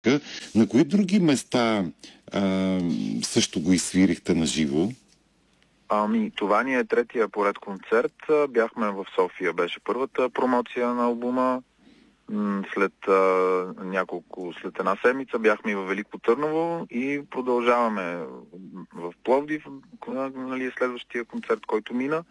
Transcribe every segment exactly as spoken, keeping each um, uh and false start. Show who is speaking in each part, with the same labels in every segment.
Speaker 1: На кои други места а, също го изсвирихте на живо?
Speaker 2: Ами, това ни е третия поред концерт. Бяхме в София, беше първата промоция на албума. След а, няколко, след една седмица бяхме и в Велико Търново и продължаваме в Пловдив, нали, следващия концерт, който мина.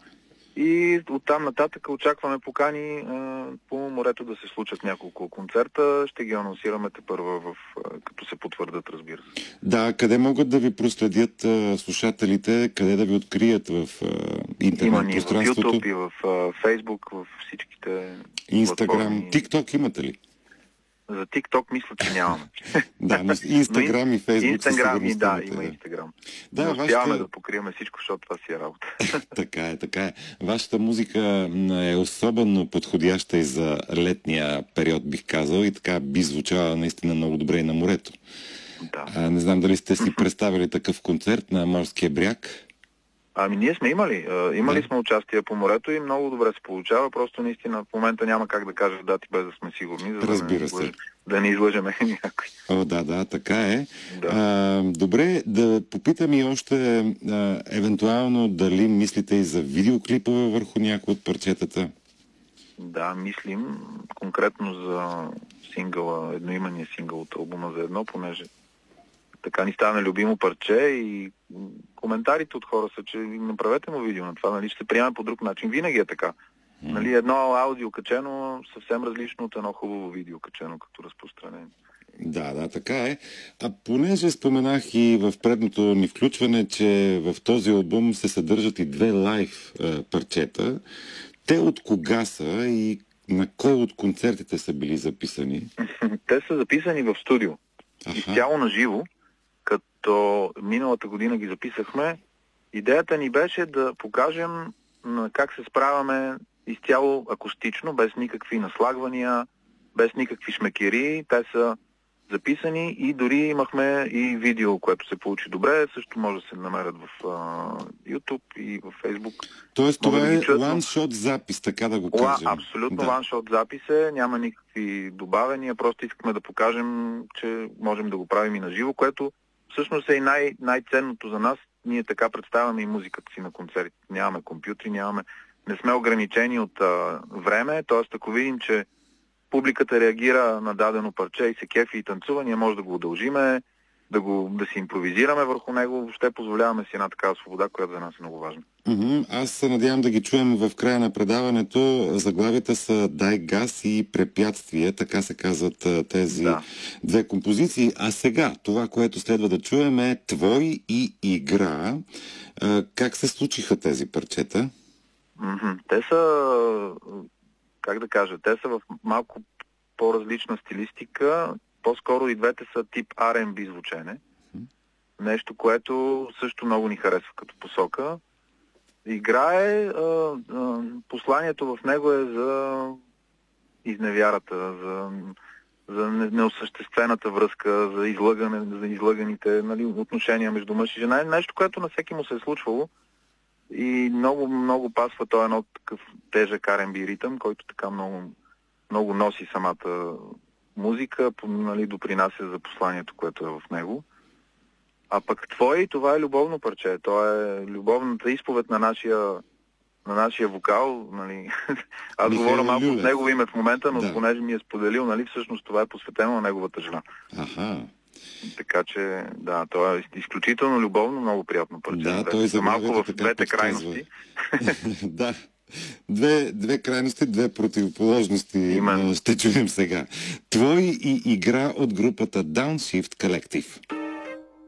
Speaker 2: И оттам нататък очакваме покани а, по морето да се случат няколко концерта. Ще ги анонсираме тепърва, в, а, като се потвърдят, разбира се.
Speaker 1: Да, къде могат да ви проследят а, слушателите, къде да ви открият в а, интернет пространството?
Speaker 2: Има ни в YouTube и в а, Facebook, в всичките
Speaker 1: Инстаграм, TikTok имате ли?
Speaker 2: За TikTok мисля, че нямаме.
Speaker 1: Да, но Инстаграм и Фейсбук.
Speaker 2: Инстаграм и да, има Инстаграм. Да, но успяваме вашата... да покриваме всичко, защото това си е работа.
Speaker 1: Така е, така е. Вашата музика е особено подходяща и за летния период, бих казал, и така би звучала наистина много добре и на морето.
Speaker 2: Да.
Speaker 1: А, не знам дали сте си представили такъв концерт на Морския бряг.
Speaker 2: Ами ние сме имали. Имали
Speaker 1: да.
Speaker 2: сме участие по морето и много добре се получава. Просто наистина в момента няма как да кажа дати без да сме сигурни. За
Speaker 1: Разбира
Speaker 2: да
Speaker 1: се.
Speaker 2: Да не излъжеме някой.
Speaker 1: О, да, да, така е.
Speaker 2: Да.
Speaker 1: А, добре, да попитам и още а, евентуално дали мислите и за видеоклипове върху някои от парчетата?
Speaker 2: Да, мислим конкретно за сингъла, едноименния сингъл от албума за едно, понеже така ни стана любимо парче и коментарите от хора са, че направете му видео на това, нали, ще се приеме по друг начин. Винаги е така. Mm. Нали, едно аудио качено съвсем различно от едно хубаво видео качено като разпространение.
Speaker 1: Да, да, така е. А понеже споменах и в предното ни включване, че в този албум се съдържат и две лайв а, парчета. Те от кога са и на кой от концертите са били записани?
Speaker 2: Те са записани в студио. Изцяло на живо, като миналата година ги записахме. Идеята ни беше да покажем как се справяме изцяло акустично, без никакви наслагвания, без никакви шмекери. Те са записани и дори имахме и видео, което се получи добре. Също може да се намерят в uh, YouTube и в Facebook.
Speaker 1: Тоест това да е one-shot запис, така да го кажем.
Speaker 2: О, абсолютно
Speaker 1: да.
Speaker 2: one-shot запис е, няма никакви добавения, просто искахме да покажем, че можем да го правим и на живо, което всъщност е и най- най-ценното за нас. Ние така представяме и музиката си на концерти. Нямаме компютри, нямаме, не сме ограничени от а, време, т.е. ако видим, че публиката реагира на дадено парче и се кефи и танцува, ние може да го удължиме, да, го, да си импровизираме върху него. Въобще позволяваме си една такава свобода, която за нас е много важна.
Speaker 1: Mm-hmm. Аз се надявам да ги чуем в края на предаването. Заглавията са "Дай газ" и "Препятствие", така се казват тези да. две композиции. А сега, това, което следва да чуем е "Твой" и "Игра". Как се случиха тези парчета?
Speaker 2: Mm-hmm. Те са... как да кажа, те са в малко по-различна стилистика. По-скоро и двете са тип Ар енд Би звучене. Нещо, което също много ни харесва като посока. Играе, а, а, посланието в него е за изневярата, за, за неосъществената връзка, за, излъгане, за излъганите, нали, отношения между мъж и жена. Нещо, което на всеки му се е случвало. И много, много пасва той едно такъв тежък Ар енд Би ритъм, който така много, много носи самата музика, нали, допринася за посланието, което е в него. А пък "Твой", това е любовно парче. То е любовната изповед на нашия, на нашия вокал. Нали. Аз
Speaker 1: Михаил
Speaker 2: говоря малко
Speaker 1: Люлев.
Speaker 2: от негово име в момента, но
Speaker 1: да.
Speaker 2: понеже ми е споделил, нали, всъщност това е посветено на неговата жена.
Speaker 1: Аха.
Speaker 2: Така че, да, то е изключително любовно, много приятно парче.
Speaker 1: Да, той за
Speaker 2: малко в двете крайности.
Speaker 1: Да. Две, две крайности, две противоположности
Speaker 2: Именно.
Speaker 1: ще чуем сега. "Твой" и "Игра" от групата Downshift Collective.